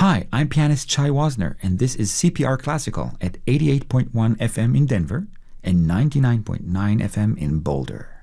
Hi, I'm pianist Chai Wasner, and this is CPR Classical at 88.1 FM in Denver and 99.9 FM in Boulder.